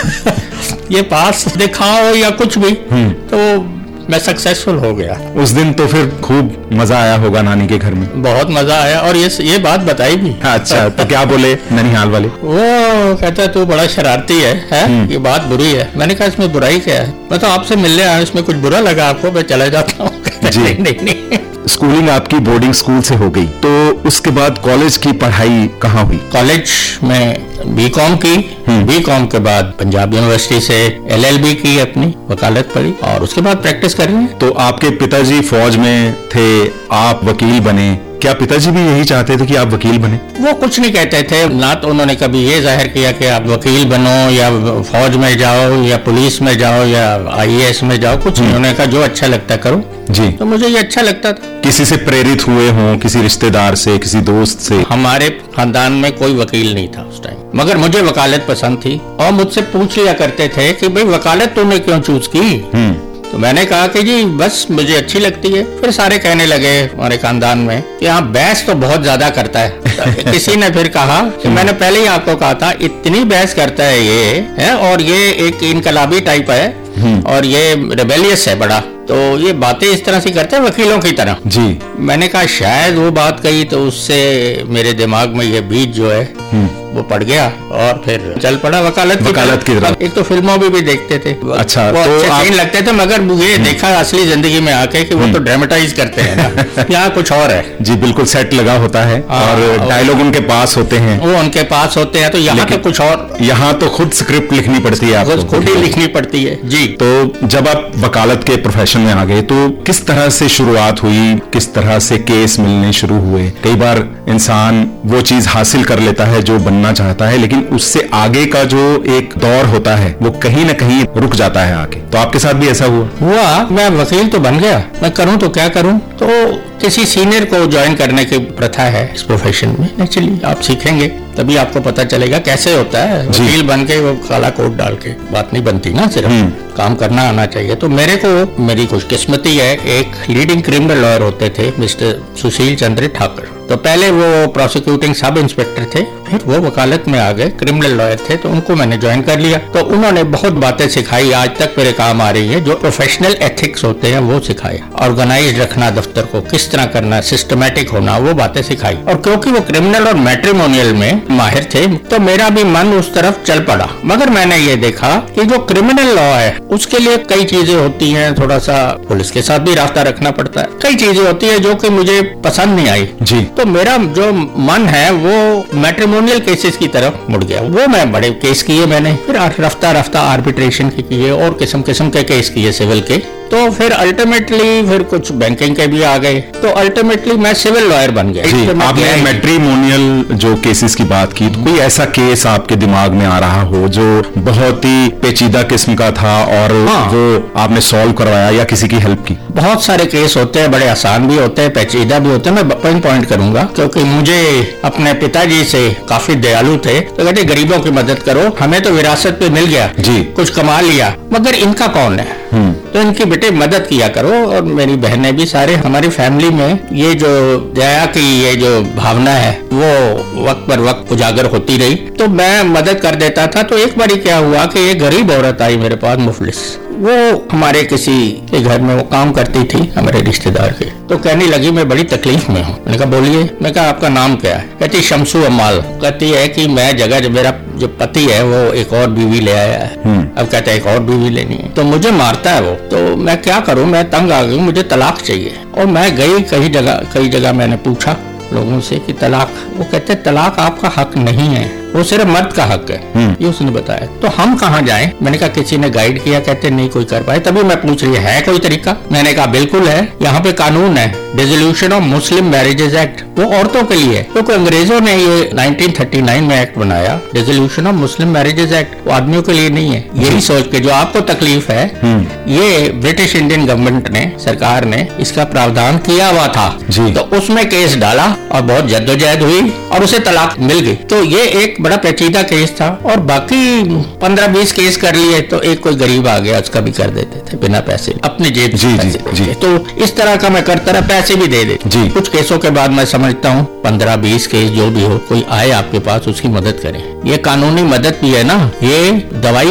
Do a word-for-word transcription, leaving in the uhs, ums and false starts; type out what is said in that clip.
ये पास दिखाओ या कुछ भी, तो मैं सक्सेसफुल हो गया। उस दिन तो फिर खूब मजा आया होगा नानी के घर में। बहुत मजा आया, और ये ये बात बताई भी। अच्छा, तो क्या बोले ननिहाल वाले? वो कहता तू बड़ा शरारती है, है? ये बात बुरी है। मैंने कहा इसमें बुराई क्या है? मैं तो आपसे मिलने आया, इसमें कुछ बुरा लगा आपको? मैं चला जाता हूँ। नहीं, नहीं, नहीं। स्कूलिंग आपकी बोर्डिंग स्कूल से हो गई, तो उसके बाद कॉलेज की पढ़ाई कहाँ हुई? कॉलेज में बी कॉम की, बी कॉम के बाद पंजाब यूनिवर्सिटी से एल एल बी की, अपनी वकालत पढ़ी, और उसके बाद प्रैक्टिस कर रही है। तो आपके पिताजी फौज में थे, आप वकील बने, क्या पिताजी भी यही चाहते थे कि आप वकील बने? वो कुछ नहीं कहते थे, ना तो उन्होंने कभी ये जाहिर किया कि आप वकील बनो या फौज में जाओ या पुलिस में जाओ या आई ए एस में जाओ, कुछ नहीं। उन्होंने कहा जो अच्छा लगता करो जी। तो मुझे ये अच्छा लगता था। किसी से प्रेरित हुए हों, किसी रिश्तेदार से, किसी दोस्त से? हमारे खानदान में कोई वकील नहीं था उस टाइम, मगर मुझे वकालत पसंद थी, और मुझसे पूछ लिया करते थे कि भाई वकालत तूने क्यों चूज की? तो मैंने कहा कि जी बस मुझे अच्छी लगती है। फिर सारे कहने लगे हमारे खानदान में कि हाँ बहस तो बहुत ज्यादा करता है। किसी ने फिर कहा कि मैंने पहले ही आपको कहा था इतनी बहस करता है ये, है, और ये एक इनकलाबी टाइप है, और ये रेबेलियस है बड़ा, तो ये बातें इस तरह से करते हैं वकीलों की तरह जी। मैंने कहा शायद वो बात कही तो उससे मेरे दिमाग में ये बीज जो है वो पड़ गया, और फिर चल पड़ा वकालत की वकालत की तरफ। एक तो फिल्मों में भी देखते थे, अच्छा, वो तो अच्छे आप... सीन लगते थे, मगर ये देखा असली जिंदगी में आके कि वो तो ड्रामेटाइज करते हैं ना। यहाँ कुछ और है जी, बिल्कुल सेट लगा होता है और डायलॉग उनके पास होते हैं, वो उनके पास होते हैं, तो यहाँ तो कुछ और, यहाँ तो खुद स्क्रिप्ट लिखनी पड़ती है आपको, खुद ही लिखनी पड़ती है जी। तो जब आप वकालत के प्रोफेशन में आ गए तो किस तरह से शुरुआत हुई, किस तरह से केस मिलने शुरू हुए? कई बार इंसान वो चीज हासिल कर लेता है जो बनना चाहता है, लेकिन उससे आगे का जो एक दौर होता है वो कहीं ना कहीं रुक जाता है आगे। तो आपके साथ भी ऐसा हुआ? हुआ, मैं वकील तो बन गया, मैं करूं तो क्या करूं, तो किसी सीनियर को ज्वाइन करने की प्रथा है इस प्रोफेशन में। नेचुरली आप सीखेंगे तभी आपको पता चलेगा कैसे होता है। वकील बन के वो काला कोट डाल के बात नहीं बनती ना, सिर्फ काम करना आना चाहिए। तो मेरे को, मेरी खुशकिस्मती है, एक लीडिंग क्रिमिनल लॉयर होते थे मिस्टर सुशील चंद्र ठाकर, तो पहले वो प्रोसिक्यूटिंग सब इंस्पेक्टर थे, फिर वो वकालत में आ गए, क्रिमिनल लॉयर थे, तो उनको मैंने ज्वाइन कर लिया। तो उन्होंने बहुत बातें सिखाई, आज तक मेरे काम आ रही है, जो प्रोफेशनल एथिक्स होते हैं वो सिखाया, ऑर्गेनाइज रखना दफ्तर को, किस तरह करना, सिस्टमैटिक होना, वो बातें सिखाई। और क्योंकि वो क्रिमिनल और मैट्रिमोनियल में माहिर थे तो मेरा भी मन उस तरफ चल पड़ा। मगर मैंने ये देखा कि जो क्रिमिनल लॉ है उसके लिए कई चीजें होती हैं, थोड़ा सा पुलिस के साथ भी रास्ता रखना पड़ता है, कई चीजें होती है जो कि मुझे पसंद नहीं आई जी। तो मेरा जो मन है वो मैट्रिमोनियल केसेस की तरफ मुड़ गया। वो मैं बड़े केस किए मैंने, फिर रफ्ता रफ्ता आर्बिट्रेशन के किए और किस्म किस्म के केस किए सिविल के। तो फिर अल्टीमेटली फिर कुछ बैंकिंग के भी आ गए, तो अल्टीमेटली मैं सिविल लॉयर बन गया। जी, आपने मैट्रिमोनियल जो केसेस की बात की, तो कोई ऐसा केस आपके दिमाग में आ रहा हो जो बहुत ही पेचीदा किस्म का था और हाँ। वो आपने सॉल्व करवाया या किसी की हेल्प की? बहुत सारे केस होते हैं, बड़े आसान भी होते हैं, पेचीदा भी होते हैं। मैं पॉइंट पॉइंट करूंगा क्योंकि मुझे अपने पिताजी से काफी दयालु थे, तो कहते गरीबों की मदद करो, हमें तो विरासत पे मिल गया जी, कुछ कमा लिया, मगर इनका कौन है, तो इनकी बेटे मदद किया करो। और मेरी बहनें भी, सारे हमारी फैमिली में ये जो दया की ये जो भावना है वो वक्त पर वक्त उजागर होती रही, तो मैं मदद कर देता था। तो एक बारी क्या हुआ कि एक गरीब औरत आई मेरे पास, मुफलिस, वो हमारे किसी के घर में वो काम करती थी, हमारे रिश्तेदार के, तो कहने लगी मैं बड़ी तकलीफ में हूँ। मैंने कहा बोलिए। मैं कहा आपका नाम क्या है? कहती शमसू अम्माल। कहती है कि मैं जगह जब मेरा जो पति है वो एक और बीवी ले आया है, अब कहता है एक और बीवी लेनी है, तो मुझे मारता है वो, तो मैं क्या करूं, मैं तंग आ गई, मुझे तलाक चाहिए। और मैं गई कई जगह कई जगह मैंने पूछा लोगों से कि तलाक, वो कहते तलाक आपका हक नहीं है, वो सिर्फ मर्द का हक है, ये उसने बताया। तो हम कहाँ जाएं? मैंने कहा किसी ने गाइड किया, कहते नहीं कोई कर पाए। तभी मैं पूछ रही है कोई तरीका? मैंने कहा बिल्कुल है, यहाँ पे कानून है, dissolution of Muslim marriages act, वो औरतों के लिए है, क्योंकि तो अंग्रेजों ने ये नाइनटीन थर्टी नाइन में एक्ट बनाया, dissolution of Muslim marriages act, वो आदमियों के लिए नहीं है। यही सोच के जो आपको तकलीफ है, ये ब्रिटिश इंडियन गवर्नमेंट ने, सरकार ने इसका प्रावधान किया हुआ था, तो उसमें केस डाला और बहुत जद्दोजहद हुई और उसे तलाक मिल गई। तो ये एक बड़ा पेचीदा केस था, और बाकी पंद्रह बीस केस कर लिए तो एक कोई गरीब आ गया उसका भी कर देते थे बिना पैसे, अपने जेब से पैसे देते। तो इस तरह का मैं करता रहा, पैसे भी दे देते। कुछ केसों के बाद मैं समझता हूँ पंद्रह बीस केस जो भी हो, कोई आए आपके पास उसकी मदद करें। ये कानूनी मदद भी है ना, ये दवाई